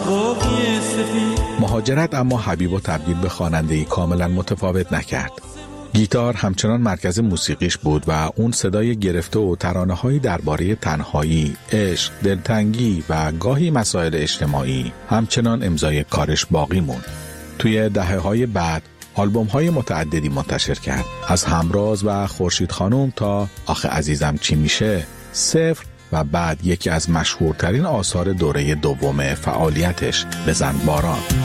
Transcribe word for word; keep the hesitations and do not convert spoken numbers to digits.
مهاجرت اما حبیب و تبدیل به خواننده‌ای کاملا متفاوت نکرد. گیتار همچنان مرکز موسیقیش بود و اون صدای گرفته و ترانه‌هایی درباره تنهایی، عشق، دلتنگی و گاهی مسائل اجتماعی همچنان امضای کارش باقی موند. توی دهه‌های بعد آلبوم‌های متعددی منتشر کرد، از همراز و خورشید خانم تا آخه عزیزم چی میشه، صفر و بعد یکی از مشهورترین آثار دوره دوم فعالیتش، بزن باران.